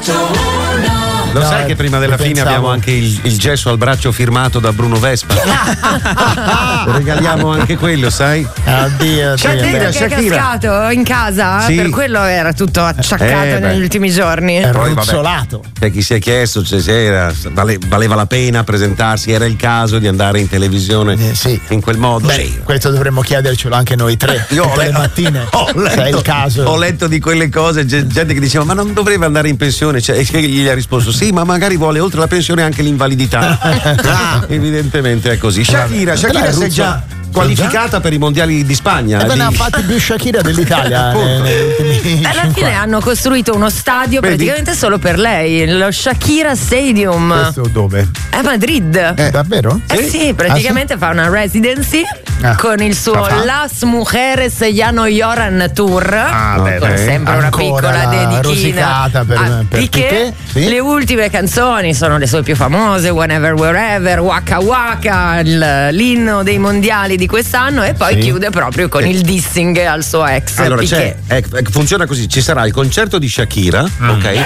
Lo sai che prima della fine abbiamo anche il gesso al braccio firmato da Bruno Vespa? Regaliamo anche quello, sai? Oddio, Shakira è cascato in casa, sì. Per quello era tutto acciaccato negli ultimi giorni. È ruzzolato. Chi si è chiesto se valeva la pena presentarsi, era il caso di andare in televisione in quel modo. Beh, questo dovremmo chiedercelo anche noi tre. Io tutte le mattine. Se è il caso. Ho letto di quelle cose, gente che diceva ma non dovrebbe andare in pensione, e gli ha risposto sì, ma magari vuole oltre la pensione anche l'invalidità. Evidentemente è così. Shakira si è già qualificata per i mondiali di Spagna. Ne ha fatti più Shakira dell'Italia. Alla fine hanno costruito uno stadio praticamente solo per lei, lo Shakira Stadium. Questo dove? A Madrid. Davvero? Sì, praticamente fa una residency con il suo Las Mujeres Ya No Lloran Tour. Con sempre una piccola dedichina per Piqué. Sì. Le ultime canzoni sono le sue più famose, Whenever Wherever, Waka Waka, l'inno dei mondiali di quest'anno, e poi chiude proprio con il dissing al suo ex. Allora Piqué. funziona così: ci sarà il concerto di Shakira, ok?